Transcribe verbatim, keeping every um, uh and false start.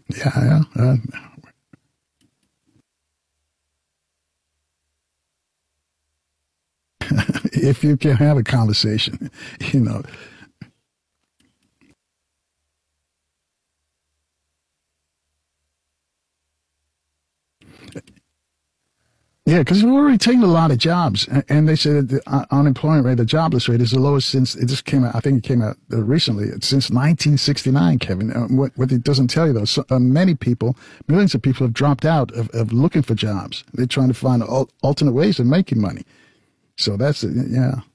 Yeah, yeah. Uh, if you can have a conversation, you know. Yeah, because we're already taking a lot of jobs, and they say that the uh, unemployment rate, the jobless rate, is the lowest since it just came out. I think it came out uh, recently, since nineteen sixty-nine. Kevin, uh, what, what it doesn't tell you though, so, uh, many people, millions of people have dropped out of, of looking for jobs. They're trying to find al- alternate ways of making money. So that's yeah.